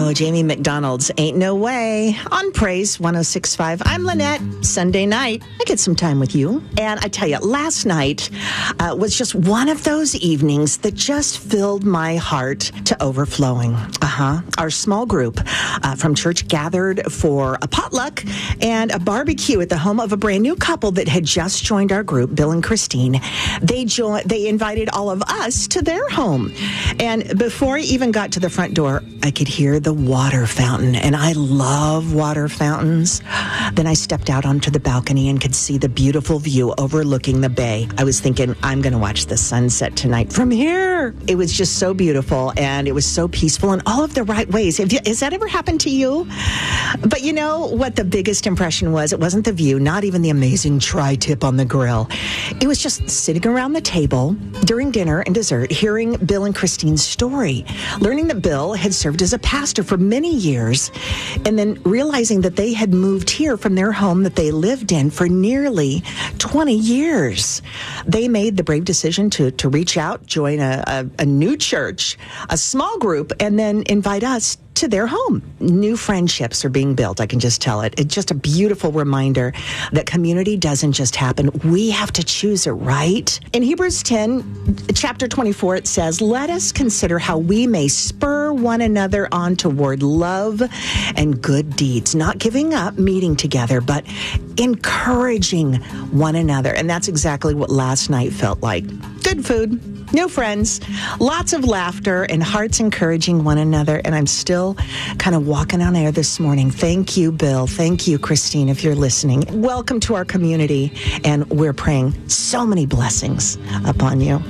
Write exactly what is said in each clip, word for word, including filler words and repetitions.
Oh, Jamie McDonald's Ain't No Way on Praise one oh six point five. I'm Lynette. Sunday night, I get some time with you. And I tell you, last night uh, was just one of those evenings that just filled my heart to overflowing. Uh-huh. Our small group uh, from church gathered for a potluck and a barbecue at the home of a brand new couple that had just joined our group, Bill and Christine. They jo- They invited all of us to their home. And before I even got to the front door, I could hear the water fountain, and I love water fountains. Then I stepped out onto the balcony and could see the beautiful view overlooking the bay. I was thinking, I'm going to watch the sunset tonight from here. It was just so beautiful, and it was so peaceful in all of the right ways. Have you, has that ever happened to you? But you know what the biggest impression was? It wasn't the view, not even the amazing tri-tip on the grill. It was just sitting around the table during dinner and dessert, hearing Bill and Christine's story, learning that Bill had served as a pastor for many years, and then realizing that they had moved here from their home that they lived in for nearly twenty years. They made the brave decision to, to reach out, join a, a, a new church, a small group, and then invite us to their home. New friendships are being built. I can just tell it. It's just a beautiful reminder that community doesn't just happen. We have to choose it, right? In Hebrews ten, chapter twenty-four, it says, let us consider how we may spur one another on toward love and good deeds, not giving up meeting together, but encouraging one another. And that's exactly what last night felt like. Good food, new friends, lots of laughter, and hearts encouraging one another. And I'm still kind of walking on air this morning. Thank you, Bill. Thank you, Christine, if you're listening. Welcome to our community, and we're praying so many blessings upon you.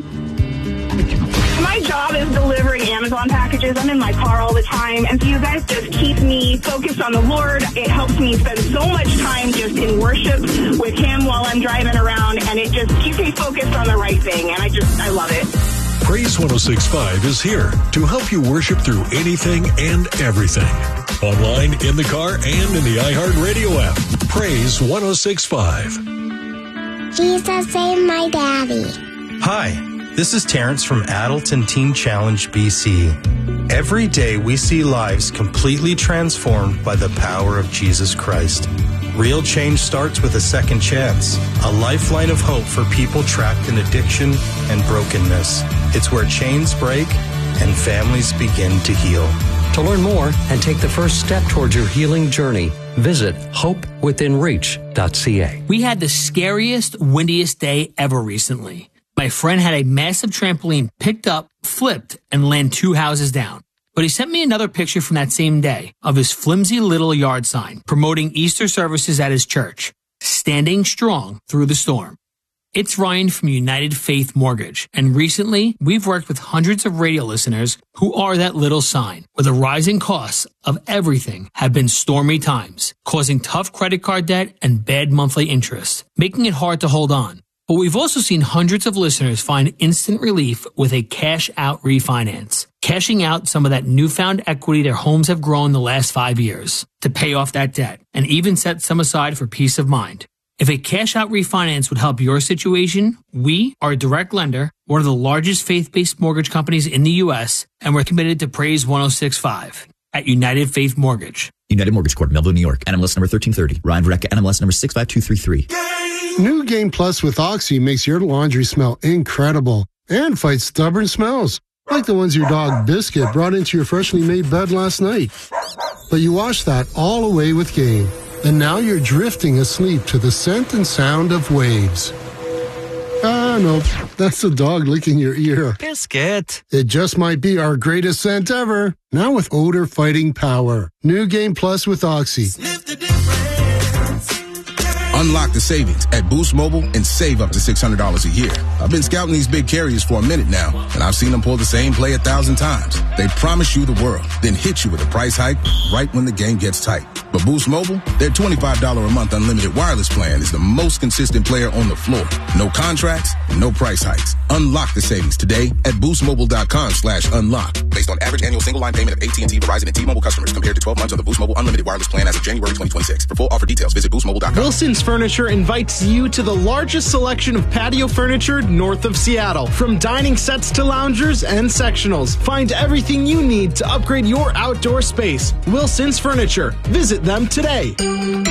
My job is delivering Amazon packages. I'm in my car all the time, and so you guys just keep me focused on the Lord. It helps me spend so much time just in worship with Him while I'm driving around, and it just keeps me focused on the right thing, and I just, I love it. Praise one oh six point five is here to help you worship through anything and everything. Online, in the car, and in the iHeartRadio app. Praise one oh six point five. Jesus saved my daddy. Hi. This is Terrence from Adult and Teen Challenge B C. Every day we see lives completely transformed by the power of Jesus Christ. Real change starts with a second chance, a lifeline of hope for people trapped in addiction and brokenness. It's where chains break and families begin to heal. To learn more and take the first step towards your healing journey, visit hope within reach dot c a. We had the scariest, windiest day ever recently. My friend had a massive trampoline picked up, flipped, and land two houses down. But he sent me another picture from that same day of his flimsy little yard sign promoting Easter services at his church, standing strong through the storm. It's Ryan from United Faith Mortgage, and recently we've worked with hundreds of radio listeners who are that little sign, where the rising costs of everything have been stormy times, causing tough credit card debt and bad monthly interest, making it hard to hold on. But we've also seen hundreds of listeners find instant relief with a cash-out refinance, cashing out some of that newfound equity their homes have grown the last five years to pay off that debt, and even set some aside for peace of mind. If a cash-out refinance would help your situation, we are a direct lender, one of the largest faith-based mortgage companies in the U S, and we're committed to Praise one oh six point five at United Faith Mortgage. United Mortgage Corp, Melville, New York. N M L S number thirteen thirty. Ryan Verrecka, N M L S number six five two three three. New Game Plus with Oxy makes your laundry smell incredible and fights stubborn smells, like the ones your dog Biscuit brought into your freshly made bed last night. But you wash that all away with Game, and now you're drifting asleep to the scent and sound of waves. Ah, no, that's the dog licking your ear. Biscuit. It just might be our greatest scent ever, now with odor-fighting power. New Game Plus with Oxy. Sniff the difference. Unlock the savings at Boost Mobile and save up to six hundred dollars a year. I've been scouting these big carriers for a minute now, and I've seen them pull the same play a thousand times. They promise you the world, then hit you with a price hike right when the game gets tight. But Boost Mobile, their twenty-five dollars a month unlimited wireless plan is the most consistent player on the floor. No contracts, no price hikes. Unlock the savings today at boostmobile.com slash unlock. Basic based on average annual single line payment of A T and T, Verizon, and T-Mobile customers compared to twelve months of the Boost Mobile Unlimited Wireless plan as of January twenty twenty-six. For full offer details, visit boost mobile dot com. Wilson's Furniture invites you to the largest selection of patio furniture north of Seattle. From dining sets to loungers and sectionals, find everything you need to upgrade your outdoor space. Wilson's Furniture. Visit them today.